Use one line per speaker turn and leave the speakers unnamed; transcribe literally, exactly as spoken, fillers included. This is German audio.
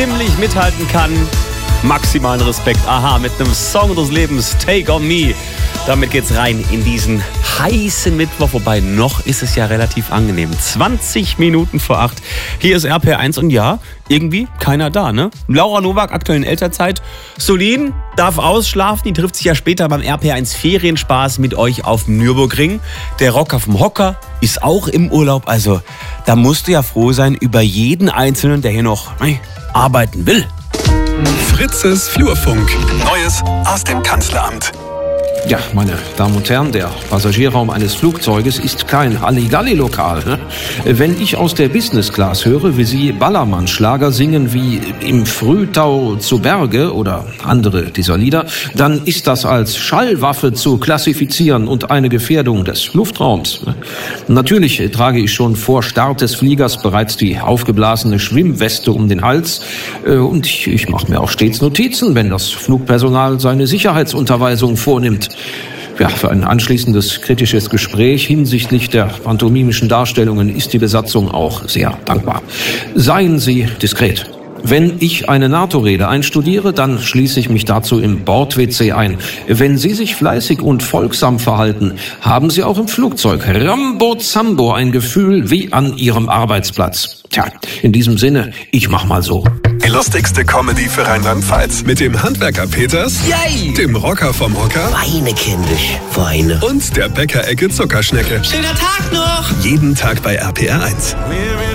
ziemlich mithalten kann. Maximalen Respekt. Aha, mit einem Song des Lebens, Take On Me. Damit geht's rein in diesen heißen Mittwoch. Wobei, noch ist es ja relativ angenehm. zwanzig Minuten vor acht. Hier ist R P R eins und ja, irgendwie keiner da, ne? Laura Nowak, aktuell in Elternzeit. Solin darf ausschlafen. Die trifft sich ja später beim R P R eins Ferienspaß mit euch auf dem Nürburgring. Der Rocker vom Hocker ist auch im Urlaub. Also, da musst du ja froh sein über jeden Einzelnen, der hier noch hey, arbeiten will.
Fritzes Flurfunk. Neues aus dem Kanzleramt.
Ja, meine Damen und Herren, der Passagierraum eines Flugzeuges ist kein Halligalli-Lokal. Ne? Wenn ich aus der Business Class höre, wie Sie Ballermann-Schlager singen wie Im Frühtau zu Berge oder andere dieser Lieder, dann ist das als Schallwaffe zu klassifizieren und eine Gefährdung des Luftraums. Ne? Natürlich trage ich schon vor Start des Fliegers bereits die aufgeblasene Schwimmweste um den Hals äh, und ich, ich mache mir auch stets Notizen, wenn das Flugpersonal seine Sicherheitsunterweisung vornimmt. Ja, für ein anschließendes kritisches Gespräch hinsichtlich der pantomimischen Darstellungen ist die Besatzung auch sehr dankbar. Seien Sie diskret. Wenn ich eine NATO-Rede einstudiere, dann schließe ich mich dazu im Bord-W C ein. Wenn Sie sich fleißig und folgsam verhalten, haben Sie auch im Flugzeug Rambo-Zambo ein Gefühl wie an Ihrem Arbeitsplatz. Tja, in diesem Sinne, ich mach mal so.
Die lustigste Comedy für Rheinland-Pfalz. Mit dem Handwerker Peters,
Yay!
Dem Rocker vom Hocker
Weine, kindisch, Weine.
und der Bäckerecke Zuckerschnecke.
Schöner Tag noch!
Jeden Tag bei R P R eins.